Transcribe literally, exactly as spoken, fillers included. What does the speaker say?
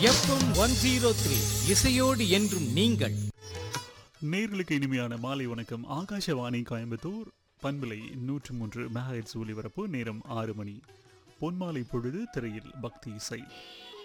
FM one zero three இசையோடு என்றும் நீங்கள். நேர்களுக்கு இனிமையான மாலை வணக்கம். ஆகாஷவாணி கோயம்புத்தூர் பண்பலை நூற்று மூன்று மெகாஹெர்ட்ஸ் ஒலிபரப்பு. நேரம் ஆறு மணி. பொன்மாலை பொழுது. திரையில் பக்தி இசை.